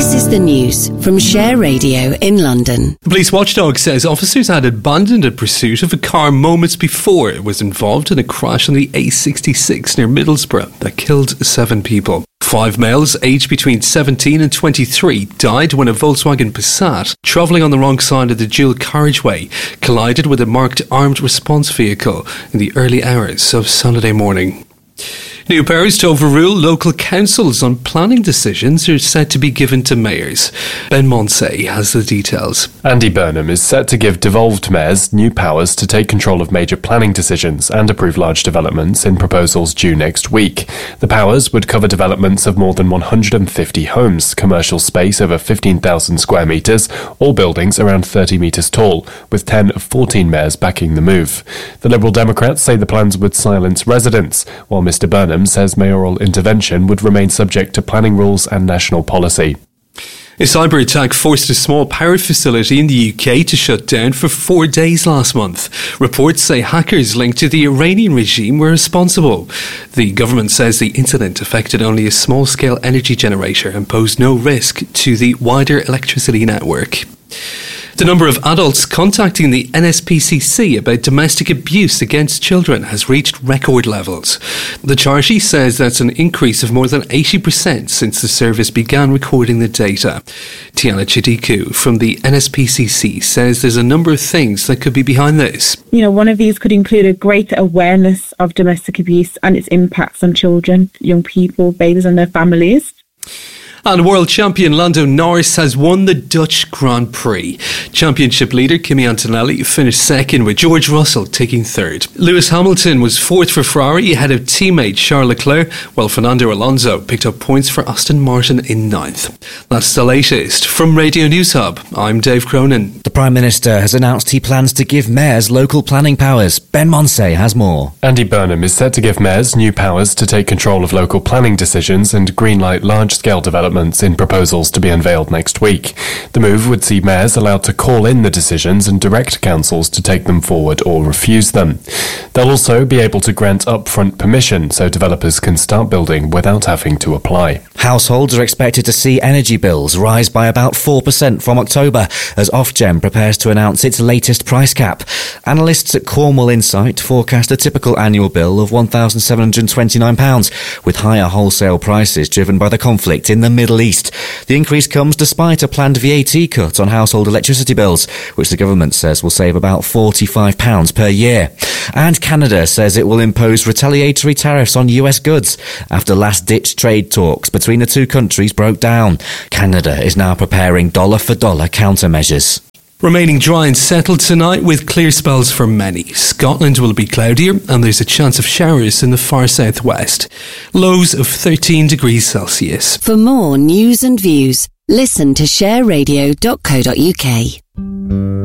This is the news from Share Radio in London. The police watchdog says officers had abandoned a pursuit of a car moments before it was involved in a crash on the A66 near Middlesbrough that killed 7 people. 5 males, aged between 17 and 23, died when a Volkswagen Passat, travelling on the wrong side of the dual carriageway, collided with a marked armed response vehicle in the early hours of Saturday morning. New powers to overrule local councils on planning decisions are set to be given to mayors. Ben Monsey has the details. Andy Burnham is set to give devolved mayors new powers to take control of major planning decisions and approve large developments in proposals due next week. The powers would cover developments of more than 150 homes, commercial space over 15,000 square metres, all buildings around 30 metres tall, with 10 of 14 mayors backing the move. The Liberal Democrats say the plans would silence residents, while Mr Burnham says mayoral intervention would remain subject to planning rules and national policy. A cyber attack forced a small power facility in the UK to shut down for 4 days last month. Reports say hackers linked to the Iranian regime were responsible. The government says the incident affected only a small-scale energy generator and posed no risk to the wider electricity network. The number of adults contacting the NSPCC about domestic abuse against children has reached record levels. The charity says that's an increase of more than 80% since the service began recording the data. Tiana Chidiku from the NSPCC says there's a number of things that could be behind this. One of these could include a greater awareness of domestic abuse and its impacts on children, young people, babies and their families. And world champion Lando Norris has won the Dutch Grand Prix. Championship leader Kimi Antonelli finished second, with George Russell taking third. Lewis Hamilton was fourth for Ferrari ahead of teammate Charles Leclerc, while Fernando Alonso picked up points for Aston Martin in ninth. That's the latest from Radio News Hub. I'm Dave Cronin. The Prime Minister has announced he plans to give mayors local planning powers. Ben Monsey has more. Andy Burnham is set to give mayors new powers to take control of local planning decisions and greenlight large-scale developments in proposals to be unveiled next week. The move would see mayors allowed to call in the decisions and direct councils to take them forward or refuse them. They'll also be able to grant upfront permission so developers can start building without having to apply. Households are expected to see energy bills rise by about 4% from October as Ofgem prepares to announce its latest price cap. Analysts at Cornwall Insight forecast a typical annual bill of £1,729, with higher wholesale prices driven by the conflict in the Middle East. The increase comes despite a planned VAT cut on household electricity bills, which the government says will save about £45 per year. And Canada says it will impose retaliatory tariffs on US goods after last-ditch trade talks between the two countries broke down. Canada is now preparing dollar-for-dollar countermeasures. Remaining dry and settled tonight with clear spells for many. Scotland will be cloudier and there's a chance of showers in the far southwest. Lows of 13 degrees Celsius. For more news and views, listen to shareradio.co.uk.